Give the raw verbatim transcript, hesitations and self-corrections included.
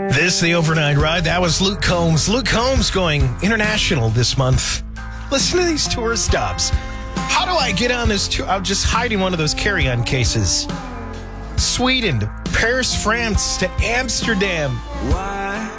This, the overnight ride. That was Luke Combs. Luke Combs going international this month. Listen to these tour stops. How do I get on this tour? I'm just hiding one of those carry-on cases. Sweden to Paris, France to Amsterdam. Why